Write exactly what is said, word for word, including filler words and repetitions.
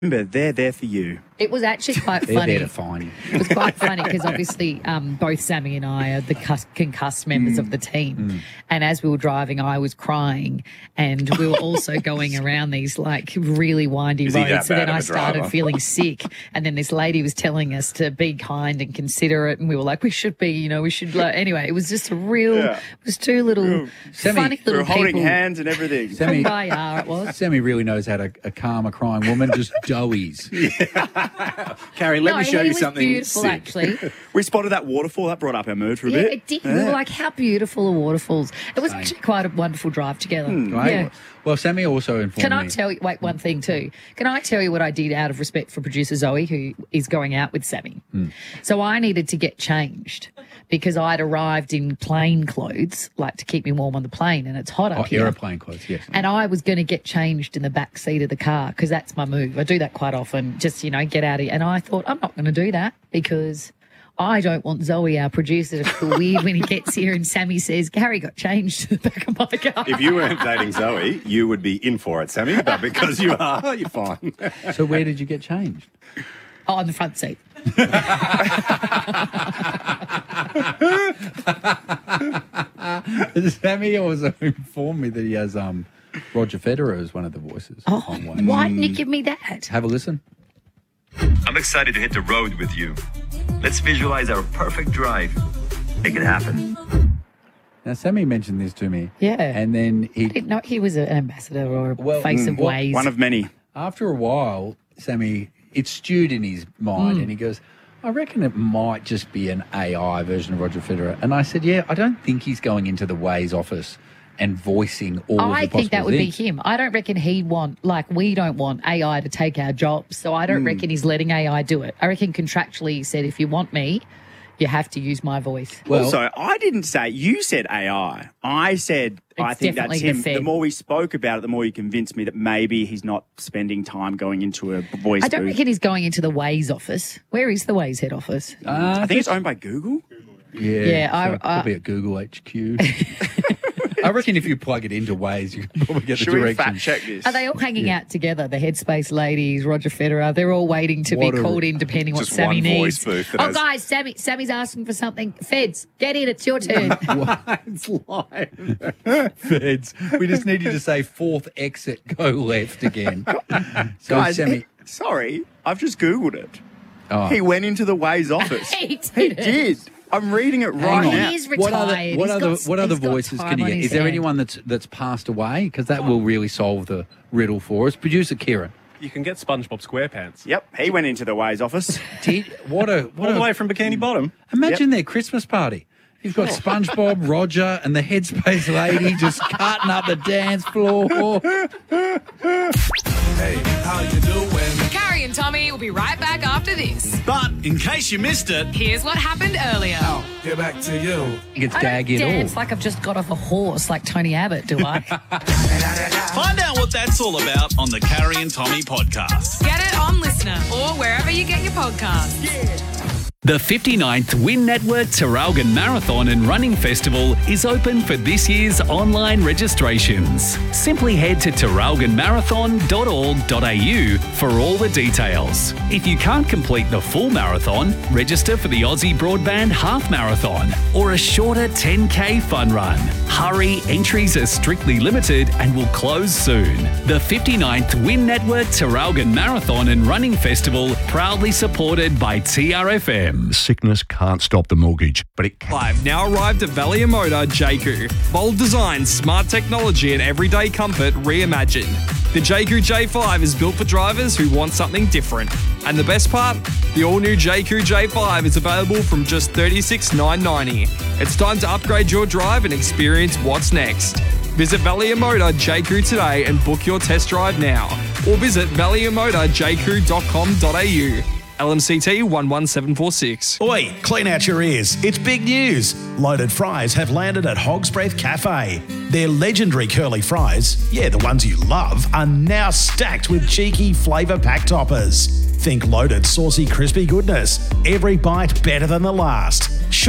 Remember, they're there for you. It was actually quite They're funny. there to find you. It was quite funny because obviously um, both Sammy and I are the cus- concussed members mm. of the team. Mm. And as we were driving, I was crying and we were also going around these like really windy Is he that roads. So bad then of I a started driver? feeling sick. And then this lady was telling us to be kind and considerate. And we were like, we should be, you know, we should. Like, anyway, it was just a real, Yeah. it was two little Sammy, funny We little were holding people. hands and everything. Sammy, Kumbaya, it was. Sammy really knows how to uh, calm a crying woman, just doughies. Carrie, let no, me show he you was something beautiful, sick. actually. We spotted that waterfall. That brought up our mood for a Yeah, bit. it did. We were like, how beautiful are waterfalls? It was Same. actually quite a wonderful drive together. Right? Yeah. Well, Sammy also informed Can I me. tell you, wait, one thing too. Can I tell you what I did out of respect for producer Zoe, who is going out with Sammy? Mm. So I needed to get changed because I'd arrived in plain clothes, like to keep me warm on the plane, and it's hot up oh, here. aeroplane clothes, yes. And I was going to get changed in the back seat of the car because that's my move. I do that quite often, just, you know, get out of here. And I thought, I'm not going to do that because I don't want Zoe, our producer, to feel weird when he gets here and Sammy says, Gary got changed to the back of my car. If you weren't dating Zoe, you would be in for it, Sammy. But because you are, you're fine. So where did you get changed? Oh, on the front seat. Sammy also informed me that he has um, Roger Federer as one of the voices. Oh, on Waze. why didn't you give me that? Have a listen. I'm excited to hit the road with you. Let's visualize our perfect drive. Make it happen. Now, Sammy mentioned this to me. Yeah. And then I he, didn't know he was an ambassador or a Well, face of mm, well, Waze. One of many. after a while, Sammy, it stewed in his mind Mm. and he goes, I reckon it might just be an A I version of Roger Federer. And I said, yeah, I don't think he's going into the Waze office and voicing all of the I possible think that would things. be him. I don't reckon he'd want, like, we don't want A I to take our jobs. So I Hmm. don't reckon he's letting A I do it. I reckon contractually he said, if you want me, you have to use my voice. Well, also, I didn't say, you said A I. I said, I It's think that's definitely the him. Fed. The more we spoke about it, the more you convinced me that maybe he's not spending time going into a voice I don't booth. reckon he's going into the Waze office. Where is the Waze head office? uh, I think it's owned by Google. yeah, Yeah, I- so I- probably at Google H Q. I reckon if you plug it into Waze, you can probably get Should the we fact directions. check this? Are they all hanging out together? The Headspace ladies, Roger Federer, they're all waiting to What be a- called in depending what Just Sammy one needs. voice booth that Oh, has- guys, Sammy, Sammy's asking for something. Feds, get in. It's your turn. It's live. Feds. We just need you to say fourth exit, go left again. So Guys, Sammy, he- sorry, I've just Googled it. oh, He went into the Waze office. He He did. did. I'm reading it hang right on. now. He is What other, retired. what He's other, got- what other he's got voices time can you on get? his Is there hand. anyone that's that's passed away? Because that will really solve the riddle for us. Producer Kieran. You can get SpongeBob SquarePants. Yep, he went into the Waze office. Did, what a what All the a, way from Bikini Bottom. imagine their Christmas party. You've got SpongeBob, Roger, and the Headspace lady just cutting up the dance floor. Hey, how you doing? Carrie and Tommy will be right back after this. But in case you missed it, Here's what happened earlier. get back to you. It's I dag don't it all. dance like I've just got off a horse like Tony Abbott, do I? Find out what that's all about on the Carrie and Tommy podcast. Get it on Listener or wherever you get your podcasts. The fifty-ninth Win Network Terralgan Marathon and Running Festival is open for this year's online registrations. Simply head to terralgan marathon dot org dot a u for all the details. If you can't complete the full marathon, register for the Aussie Broadband Half Marathon or a shorter ten K fun run. Hurry, entries are strictly limited and will close soon. The fifty-ninth Win Network Terralgan Marathon and Running Festival, proudly supported by T R F M. Sickness can't stop the mortgage, but it can. I've now arrived at Valiant Motor J Q. Bold design, smart technology and everyday comfort reimagined. The J Q J five is built for drivers who want something different. And the best part? The all-new J Q J five is available from just thirty-six thousand nine hundred ninety dollars. It's time to upgrade your drive and experience what's next. Visit Valiant Motor J Q today and book your test drive now. Or visit valiant motor j q dot com dot a u. L M C T one one seven four six. Oi, clean out your ears. It's big news. Loaded fries have landed at Hog's Breath Cafe. Their legendary curly fries, yeah, the ones you love, are now stacked with cheeky flavour pack toppers. Think loaded, saucy, crispy goodness. Every bite better than the last.